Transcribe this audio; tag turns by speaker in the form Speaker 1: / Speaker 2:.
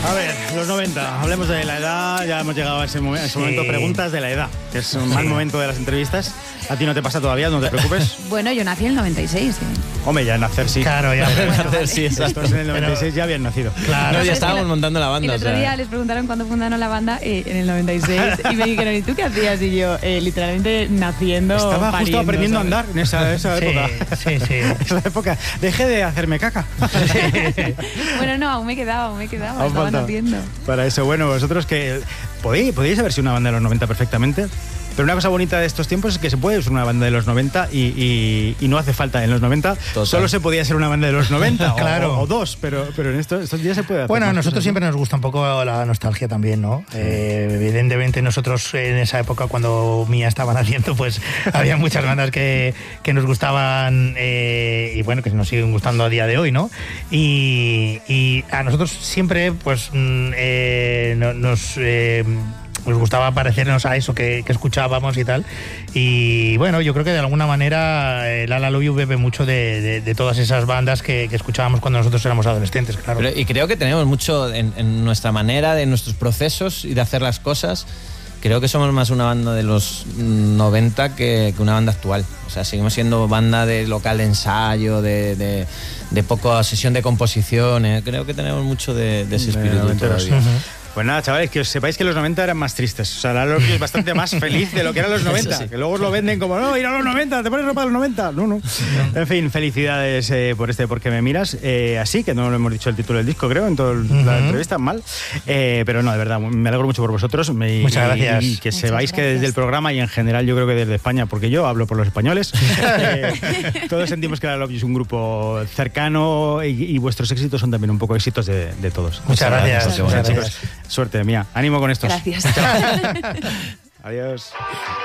Speaker 1: A ver, los 90, hablemos de la edad, ya hemos llegado a ese momento, preguntas de la edad, que es un mal momento de las entrevistas. ¿A ti no te pasa todavía? No te preocupes.
Speaker 2: Bueno, yo nací en el 96, sí.
Speaker 1: Hombre, ya nacer sí.
Speaker 3: Claro, ya.
Speaker 2: Bueno,
Speaker 3: nacer
Speaker 2: vale.
Speaker 3: sí, exacto.
Speaker 1: Estos en el 96 ya habían nacido.
Speaker 3: Claro,
Speaker 2: No,
Speaker 3: ya
Speaker 2: es que
Speaker 3: estábamos montando la banda.
Speaker 2: El otro día les preguntaron cuándo fundaron la banda en el 96 y me dijeron, ¿y tú qué hacías? Y yo, literalmente naciendo,
Speaker 1: Estaba
Speaker 2: pariendo,
Speaker 1: justo aprendiendo
Speaker 2: ¿sabes?
Speaker 1: a andar en esa época.
Speaker 3: Sí.
Speaker 1: Esa época. Dejé de hacerme caca.
Speaker 2: Bueno, no, aún me quedaba,
Speaker 1: Aún
Speaker 2: estaba
Speaker 1: faltaba.
Speaker 2: naciendo.
Speaker 1: Para eso, bueno, vosotros que podéis haber sido una banda de los 90 perfectamente, pero una cosa bonita de estos tiempos es que se puede ser una banda de los 90 y no hace falta en los 90.
Speaker 3: Total.
Speaker 1: Solo se podía ser una banda de los 90
Speaker 3: Claro.
Speaker 1: o dos, pero en estos días se puede hacer.
Speaker 3: Bueno, a
Speaker 1: más
Speaker 3: nosotros
Speaker 1: cosas,
Speaker 3: siempre nos gusta un poco la nostalgia también, ¿no? Evidentemente nosotros en esa época cuando Mía estaba naciendo, pues había muchas bandas que nos gustaban y bueno, que nos siguen gustando a día de hoy, ¿no? Y a nosotros siempre pues nos gustaba parecernos a eso que escuchábamos y tal. Y bueno, yo creo que de alguna manera Lala Love You bebe mucho de todas esas bandas que escuchábamos cuando nosotros éramos adolescentes, claro.
Speaker 4: Y creo que tenemos mucho en nuestra manera, de nuestros procesos y de hacer las cosas. Creo que somos más una banda de los 90 que una banda actual. O sea, seguimos siendo banda de local de ensayo, de poca sesión de composición. Creo que tenemos mucho de ese espíritu todavía.
Speaker 1: Pues nada, chavales, que os sepáis que los 90 eran más tristes. O sea, la Love You es bastante más feliz de lo que eran los 90.
Speaker 4: Sí.
Speaker 1: Que luego os lo venden como, no, ir a los 90, te pones ropa de los 90. No. En fin, felicidades por Porque me miras. Así, que no lo hemos dicho el título del disco, creo, en toda la entrevista, mal. Pero no, de verdad, me alegro mucho por vosotros.
Speaker 3: Muchas gracias.
Speaker 1: Y que sepáis que desde el programa y en general yo creo que desde España, porque yo hablo por los españoles, todos sentimos que la Love You es un grupo cercano y vuestros éxitos son también un poco éxitos de todos.
Speaker 3: Muchas gracias.
Speaker 1: Chicos, suerte, Mía. Ánimo con estos.
Speaker 2: Gracias.
Speaker 1: Adiós.